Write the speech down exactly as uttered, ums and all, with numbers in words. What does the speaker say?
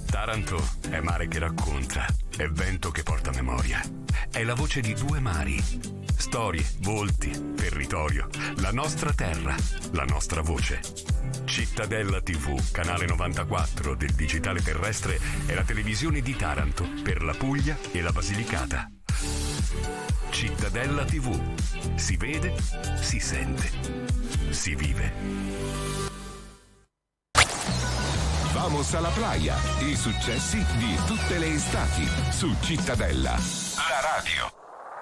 Taranto è mare che racconta, è vento che porta memoria, è la voce di due mari. Storie, volti, territorio, la nostra terra, la nostra voce. Cittadella tivù, canale novantaquattro del digitale terrestre, è la televisione di Taranto per la Puglia e la Basilicata. Cittadella tivù. Si vede, si sente, si vive. Vamos a la playa, i successi di tutte le estati su Cittadella, la radio.